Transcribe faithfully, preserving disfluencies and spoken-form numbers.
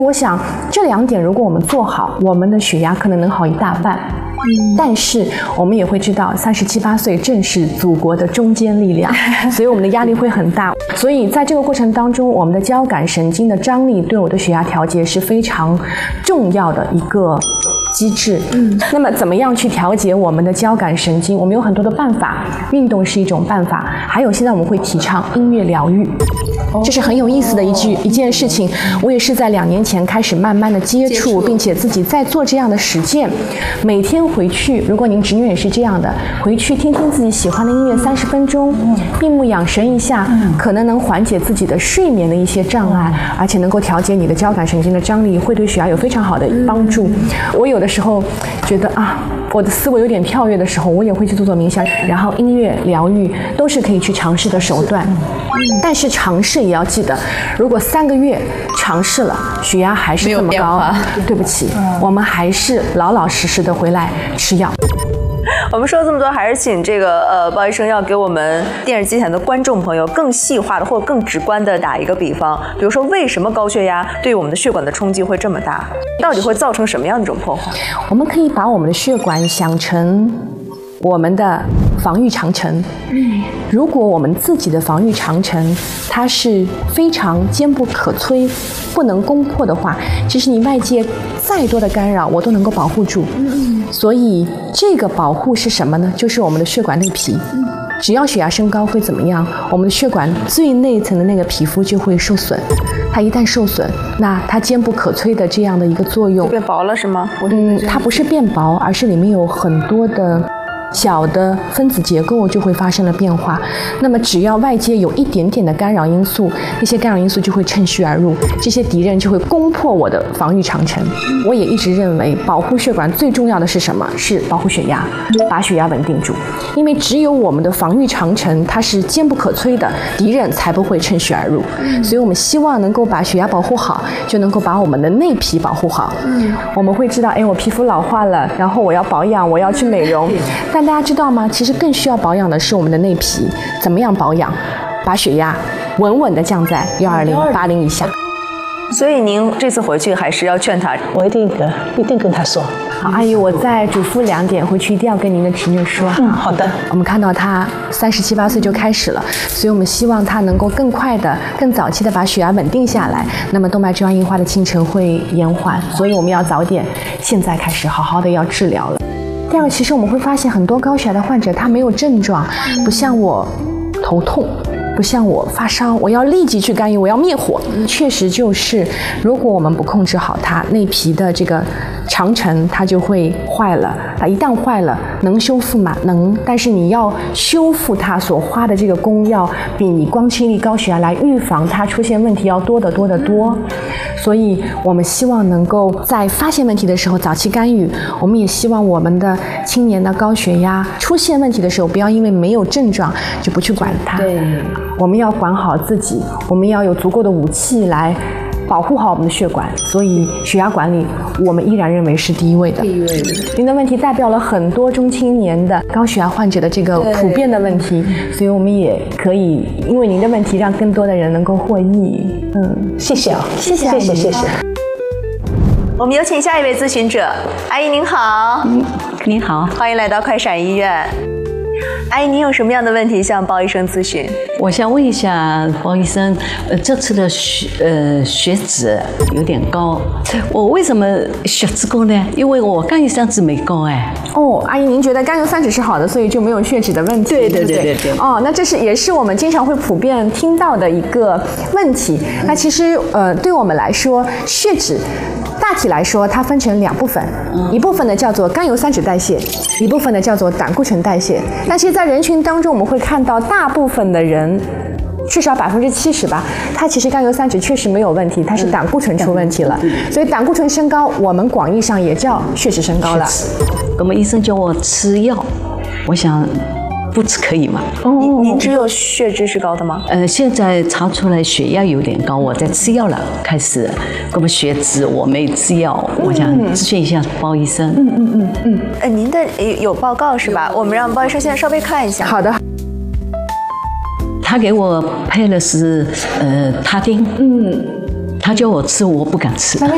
我想这两点如果我们做好，我们的血压可能能好一大半。嗯，但是我们也会知道，三十七八岁正是祖国的中坚力量，所以我们的压力会很大。所以在这个过程当中，我们的交感神经的张力对我的血压调节是非常重要的一个机制。嗯，那么怎么样去调节我们的交感神经？我们有很多的办法，运动是一种办法，还有现在我们会提倡音乐疗愈。这是很有意思的一句一件事情，我也是在两年前开始慢慢的接触，并且自己在做这样的实践。每天回去，如果您侄女也是这样的，回去听听自己喜欢的音乐三十分钟，闭目养神一下，可能能缓解自己的睡眠的一些障碍，而且能够调节你的交感神经的张力，会对血压有非常好的帮助。我有的时候觉得啊，我的思维有点跳跃的时候，我也会去做做冥想，然后音乐疗愈都是可以去尝试的手段。但是尝试也要记得，如果三个月尝试了，血压还是这么高，对不起，我们还是老老实实的回来吃药。 我们说了这么多，还是请这个呃包医生要给我们电视机前的观众朋友更细化的或者更直观的打一个比方，比如说为什么高血压对我们的血管的冲击会这么大，到底会造成什么样的一种破坏？ 我们可以把我们的血管想成我们的防御长城。如果我们自己的防御长城它是非常坚不可摧、不能攻破的话，其实你外界再多的干扰，我都能够保护住。所以这个保护是什么呢？就是我们的血管内皮。只要血压升高会怎么样？我们的血管最内层的那个皮肤就会受损。它一旦受损，那它坚不可摧的这样的一个作用变薄了是吗？ 嗯，它不是变薄，而是里面有很多的小的分子结构就会发生了变化。那么只要外界有一点点的干扰因素，那些干扰因素就会趁虚而入，这些敌人就会攻破我的防御长城。我也一直认为保护血管最重要的是什么？是保护血压，把血压稳定住。因为只有我们的防御长城它是坚不可摧的，敌人才不会趁虚而入。所以我们希望能够把血压保护好，就能够把我们的内皮保护好。我们会知道，哎，我皮肤老化了，然后我要保养，我要去美容。但大家知道吗？其实更需要保养的是我们的内皮。怎么样保养？把血压稳稳地降在幺二零、八零以下。 所以您这次回去还是要劝他， 我一定跟一定跟他说。 好，阿姨，我再嘱咐两点，回去一定要跟您的侄女说。 嗯，好的。 我们看到她三十七八岁就开始了，所以我们希望她能够更快的、更早期的把血压稳定下来，那么动脉粥样硬化的进程会延缓。所以我们要早点，现在开始好好的要治疗了。第二个，其实我们会发现很多高血压的患者他没有症状，不像我头痛，不像我发烧，我要立即去干预，我要灭火。确实就是，如果我们不控制好它内皮的这个长城，它就会坏了。它一旦坏了，能修复吗？能，但是你要修复它所花的这个功，要比你光清理高血压来预防它出现问题要多得多得多。所以我们希望能够在发现问题的时候早期干预。我们也希望我们的青年的高血压出现问题的时候，不要因为没有症状就不去管它。 对， 我们要管好自己，我们要有足够的武器来保护好我们的血管。所以血压管理我们依然认为是第一位的。 第一位的。 您的问题代表了很多中青年的高血压患者的这个普遍的问题，所以我们也可以因为您的问题让更多的人能够获益。嗯， 谢谢啊， 谢谢谢谢谢谢。 我们有请下一位咨询者，阿姨您好。 嗯，您好， 欢迎来到快闪医院。阿姨，您有什么样的问题向包医生咨询？ 我想问一下包医生，呃，这次的血呃血脂有点高，我为什么血脂高呢？因为我甘油三酯没高哎。 哦，阿姨，您觉得甘油三酯是好的，所以就没有血脂的问题？ 对对对对对。 哦，那这是也是我们经常会普遍听到的一个问题。那其实呃，对我们来说，血脂大体来说，它分成两部分，一部分呢叫做甘油三酯代谢，一部分呢叫做胆固醇代谢。但是在人群当中，我们会看到大部分的人，至少百分之七十吧，它其实甘油三酯确实没有问题，它是胆固醇出问题了。所以胆固醇升高，我们广义上也叫血脂升高了。 那么医生叫我吃药，我想不吃可以吗？ 您您只有血脂是高的吗？ 呃，现在查出来血压有点高，我在吃药了，开始。那么血脂我没吃药，我想咨询一下包医生。 嗯嗯嗯嗯。 呃，您的有报告是吧？我们让包医生现在稍微看一下。 好的。 他给我配的是呃他汀，嗯，他叫我吃，我不敢吃。